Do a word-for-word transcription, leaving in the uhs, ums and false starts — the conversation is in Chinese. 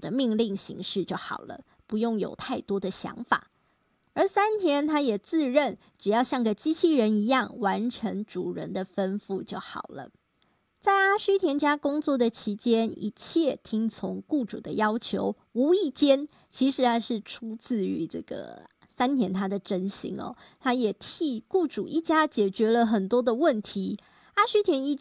的命令行事就好了，不用有太多的想法。而三田他也自认只要像个机器人一样完成主人的吩咐就好了。在阿须田家工作的期间，一切听从雇主的要求，无意间其实还是出自于这个三田他的真心哦，他也替雇主一家解决了很多的问题。阿须田一